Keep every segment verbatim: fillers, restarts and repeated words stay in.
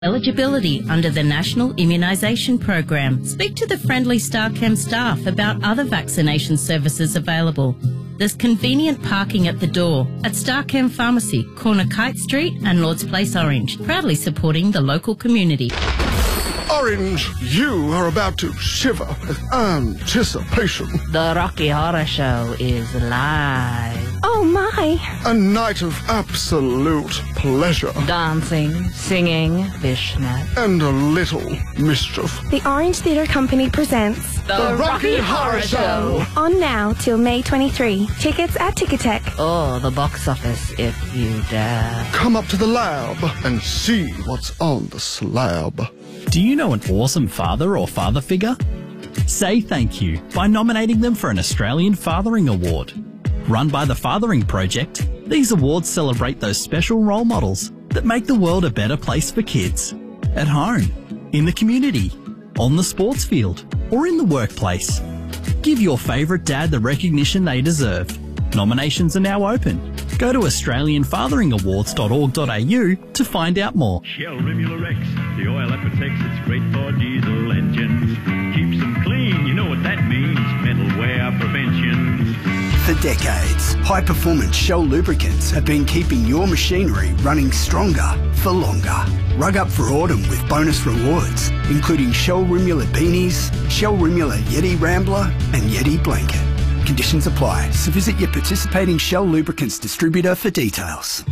Eligibility under the National Immunisation Program. Speak to the friendly StarChem staff about other vaccination services available. There's convenient parking at the door at StarChem Pharmacy, corner Kite Street and Lord's Place Orange, proudly supporting the local community. Orange, you are about to shiver with anticipation. The Rocky Horror Show is live. Oh my! A night of absolute pleasure. Dancing, singing, fishnet. And a little mischief. The Orange Theatre Company presents The, the Rocky, Rocky Horror Show. On now till May twenty-third. Tickets at Ticketek. Or the box office if you dare. Come up to the lab and see what's on the slab. Do you know an awesome father or father figure? Say thank you by nominating them for an Australian Fathering Award. Run by the Fathering Project, these awards celebrate those special role models that make the world a better place for kids. At home, in the community, on the sports field, or in the workplace. Give your favourite dad the recognition they deserve. Nominations are now open. Go to australian fathering awards dot org dot a u to find out more. Shell Rimula Rex, the oil that protects, it's great for diesel engines. Keeps them clean, you know what that means, metal wear prevention. For decades, high-performance Shell lubricants have been keeping your machinery running stronger for longer. Rug up for autumn with bonus rewards, including Shell Rimula beanies, Shell Rimula Yeti Rambler and Yeti Blanket. Conditions apply, so visit your participating Shell lubricants distributor for details.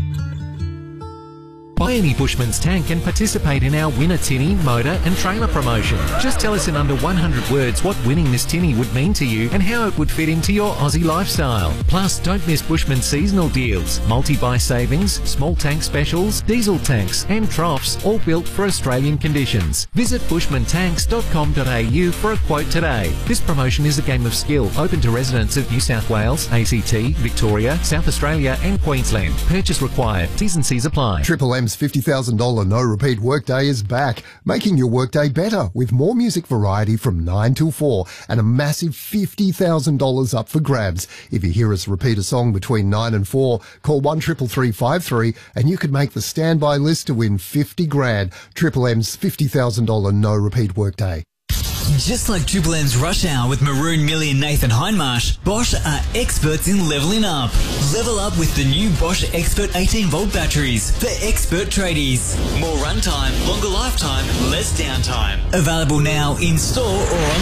Buy any Bushman's tank and participate in our Win a Tinny motor and trailer promotion. Just tell us in under one hundred words what winning this tinny would mean to you and how it would fit into your Aussie lifestyle. Plus, don't miss Bushman's seasonal deals, multi-buy savings, small tank specials, diesel tanks and troughs, all built for Australian conditions. Visit bushman tanks dot com dot a u for a quote today. This promotion is a game of skill, open to residents of New South Wales, A C T, Victoria, South Australia and Queensland. Purchase required. T's and C's apply. Triple M's fifty thousand dollars no-repeat workday is back, making your workday better with more music variety from nine till four and a massive fifty thousand dollars up for grabs. If you hear us repeat a song between nine and four, call one triple three five three and you could make the standby list to win fifty grand. Triple M's fifty thousand dollars no-repeat workday. Just like Triple M's Rush Hour with Maroon, Millie and Nathan Hindmarsh, Bosch are experts in levelling up. Level up with the new Bosch Expert eighteen volt batteries for expert tradies. More runtime, longer lifetime, less downtime. Available now in store or on